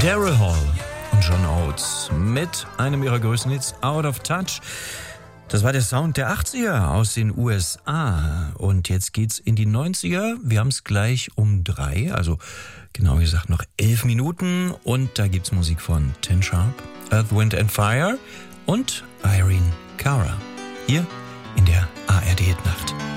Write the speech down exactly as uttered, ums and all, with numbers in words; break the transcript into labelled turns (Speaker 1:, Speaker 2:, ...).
Speaker 1: Daryl Hall und John Oates mit einem ihrer größten Hits, Out of Touch. Das war der Sound der achtziger aus den U S A. Und jetzt geht's in die neunziger. Wir haben es gleich um drei, also genau gesagt noch elf Minuten. Und da gibt's Musik von Tin Sharp, Earth, Wind and Fire und Irene Cara. Hier in der A R D-Hitnacht.